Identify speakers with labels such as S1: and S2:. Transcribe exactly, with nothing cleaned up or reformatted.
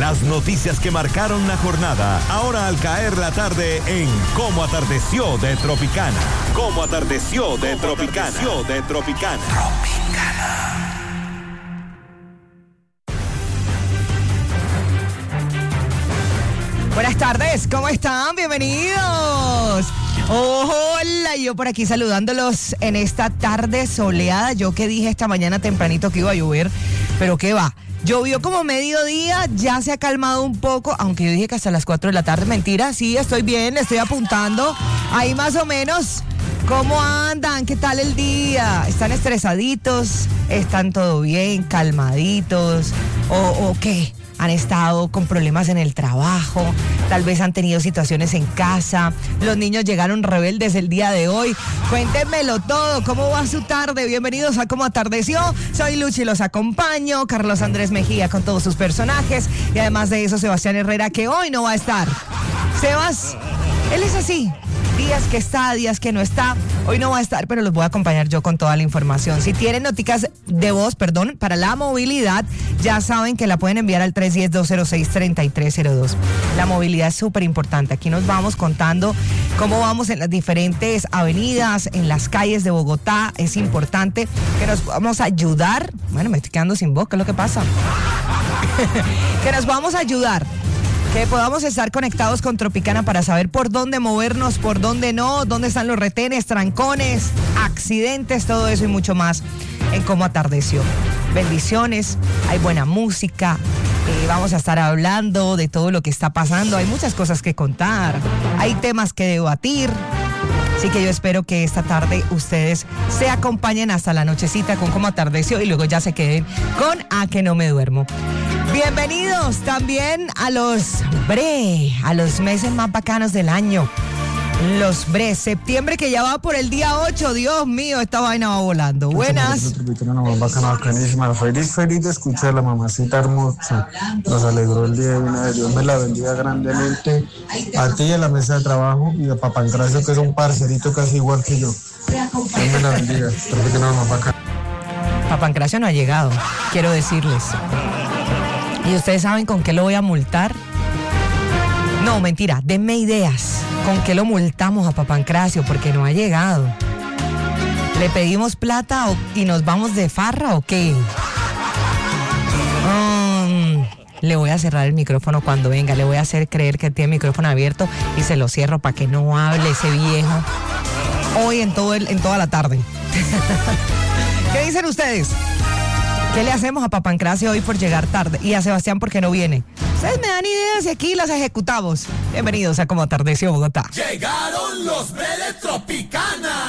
S1: Las noticias que marcaron la jornada, ahora al caer la tarde en Cómo Atardeció de Tropicana. Cómo Atardeció de Tropicana. Atardeció de Tropicana. Tropicana.
S2: Buenas tardes, ¿cómo están? Bienvenidos. Hola, yo por aquí saludándolos en esta tarde soleada. Yo que dije esta mañana tempranito que iba a llover, pero qué va. Llovió como mediodía, ya se ha calmado un poco, aunque yo dije que hasta las cuatro de la tarde. Mentira, sí, estoy bien, le estoy apuntando. Ahí más o menos. ¿Cómo andan? ¿Qué tal el día? ¿Están estresaditos? ¿Están todo bien? ¿Calmaditos? ¿O, o qué? ¿Han estado con problemas en el trabajo? Tal vez han tenido situaciones en casa. Los niños llegaron rebeldes el día de hoy. Cuéntenmelo todo. ¿Cómo va su tarde? Bienvenidos a Cómo Atardeció. Soy Luchi, los acompaño. Carlos Andrés Mejía con todos sus personajes. Y además de eso, Sebastián Herrera, que hoy no va a estar. Sebas, él es así. Días que está, días que no está. Hoy no va a estar, pero los voy a acompañar yo con toda la información. Si tienen noticas de voz, perdón, para la movilidad, ya saben que la pueden enviar al tres uno cero, dos cero seis, tres tres cero dos. La movilidad es súper importante. Aquí nos vamos contando cómo vamos en las diferentes avenidas, en las calles de Bogotá. Es importante que nos vamos a ayudar. Bueno, me estoy quedando sin voz, ¿qué es lo que pasa? Que nos vamos a ayudar. Que podamos estar conectados con Tropicana para saber por dónde movernos, por dónde no, dónde están los retenes, trancones, accidentes, todo eso y mucho más en Cómo Atardeció. Bendiciones, hay buena música, eh, vamos a estar hablando de todo lo que está pasando, hay muchas cosas que contar, hay temas que debatir. Así que yo espero que esta tarde ustedes se acompañen hasta la nochecita con Cómo Atardeció y luego ya se queden con A Que No Me Duermo. Bienvenidos también a los Bre, a los meses más bacanos del año. Los Bre, septiembre que ya va por el día ocho, Dios mío, esta vaina va volando. Buenas.
S3: Bacanísima, feliz, feliz de escuchar a la mamacita hermosa. Nos alegró el día de una vez. Dios me la bendiga grandemente a ti y a la mesa de trabajo y a Papancracio, que es un parcerito casi igual que yo. Dios me la bendiga.
S2: Papancracio no ha llegado, quiero decirles. ¿Y ustedes saben con qué lo voy a multar? No, mentira, denme ideas. ¿Con qué lo multamos a Papancracio? Porque no ha llegado. ¿Le pedimos plata o, y nos vamos de farra o qué? Um, le voy a cerrar el micrófono cuando venga. Le voy a hacer creer que tiene el micrófono abierto y se lo cierro para que no hable ese viejo. Hoy en, todo el, en toda la tarde. ¿Qué dicen ustedes? ¿Qué le hacemos a Papancracio hoy por llegar tarde? Y a Sebastián porque no viene. Ustedes me dan ideas y aquí las ejecutamos. Bienvenidos a Cómo Atardeció Bogotá.
S1: Llegaron los Bre de Tropicana.